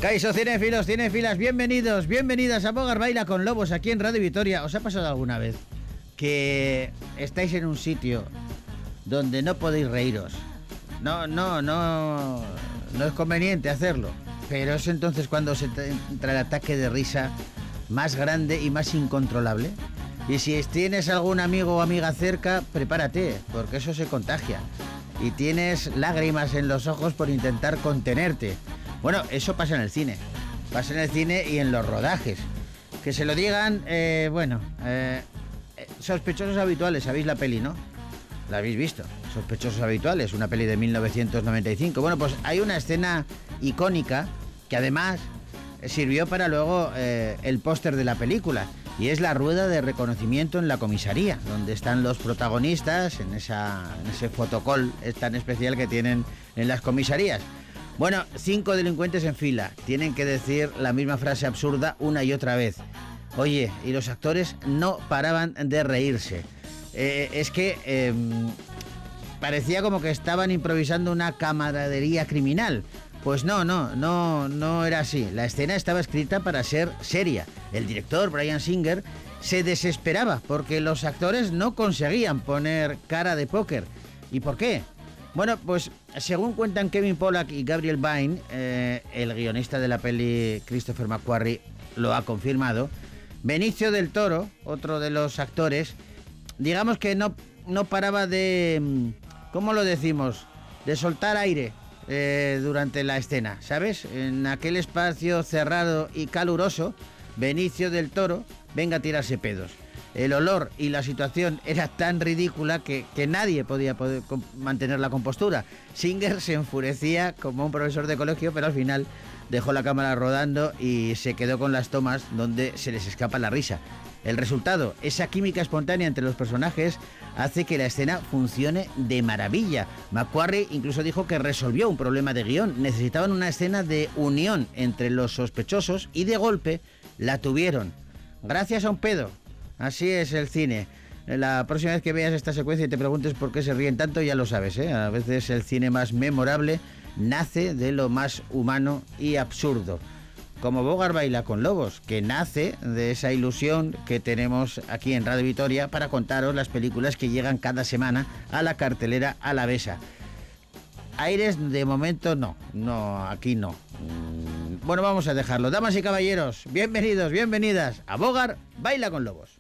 Caixo, cinéfilos, cinéfilas, bienvenidos, bienvenidas a Bogar Baila con Lobos aquí en Radio Vitoria. ¿Os ha pasado alguna vez que estáis en un sitio donde no podéis reíros? No es conveniente hacerlo, pero es entonces cuando se te entra el ataque de risa más grande y más incontrolable. Y si tienes algún amigo o amiga cerca, prepárate, porque eso se contagia. Y tienes lágrimas en los ojos por intentar contenerte. Bueno, eso pasa en el cine. Pasa en el cine y en los rodajes. Que se lo digan, Sospechosos habituales. ¿Sabéis la peli, no? La habéis visto. Sospechosos habituales, una peli de 1995. Bueno, pues hay una escena icónica que además sirvió para luego el póster de la película. Y es la rueda de reconocimiento en la comisaría, donde están los protagonistas en ese fotocall tan especial que tienen en las comisarías. Bueno, 5 delincuentes en fila tienen que decir la misma frase absurda una y otra vez. Oye, y los actores no paraban de reírse. Es que parecía como que estaban improvisando una camaradería criminal. Pues no era así. La escena estaba escrita para ser seria. El director, Bryan Singer, se desesperaba porque los actores no conseguían poner cara de póker. ¿Y por qué? Bueno, pues según cuentan Kevin Pollak y Gabriel Byrne, el guionista de la peli Christopher McQuarrie lo ha confirmado, Benicio del Toro, otro de los actores, digamos que no paraba de, ¿cómo lo decimos?, de soltar aire durante la escena, ¿sabes? En aquel espacio cerrado y caluroso, Benicio del Toro venga a tirarse pedos. El olor y la situación era tan ridícula que nadie podía mantener la compostura. Singer se enfurecía como un profesor de colegio, pero al final dejó la cámara rodando y se quedó con las tomas donde se les escapa la risa. El resultado, esa química espontánea entre los personajes, hace que la escena funcione de maravilla. McQuarrie incluso dijo que resolvió un problema de guión. Necesitaban una escena de unión entre los sospechosos y de golpe la tuvieron. Gracias a un pedo. Así es el cine. La próxima vez que veas esta secuencia y te preguntes por qué se ríen tanto, ya lo sabes, ¿eh? A veces el cine más memorable nace de lo más humano y absurdo. Como Bogar Baila con Lobos, que nace de esa ilusión que tenemos aquí en Radio Vitoria para contaros las películas que llegan cada semana a la cartelera alavesa. Aires de momento no, aquí no. Bueno, vamos a dejarlo. Damas y caballeros, bienvenidos, bienvenidas a Bogar Baila con Lobos.